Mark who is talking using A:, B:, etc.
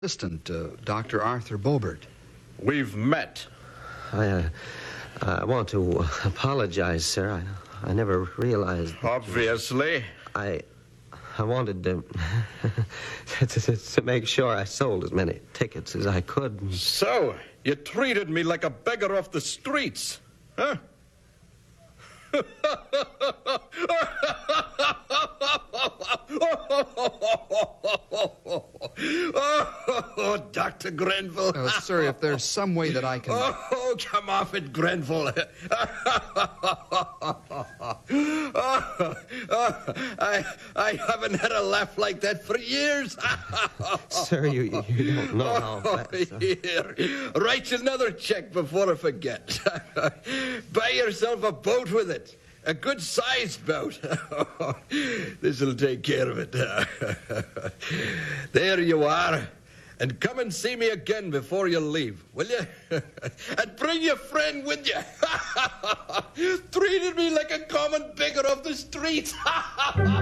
A: Assistant, Dr. Arthur Bobert.
B: We've met.
C: I want to apologize, sir. I never realized.
B: Obviously.
C: I wanted to, to make sure I sold as many tickets as I could.
B: So, you treated me like a beggar off the streets, huh? Oh, Dr. Grenville.
A: Sir, if there's some way that I can...
B: Oh, come off it, Grenville. I haven't had a laugh like that for years.
C: Sir, you don't know how fast...
B: Here, write another check before I forget. Buy yourself a boat with it. A good-sized boat. This'll take care of it. There you are. And come and see me again before you leave, will you? And bring your friend with you. Treated me like a common beggar off the street.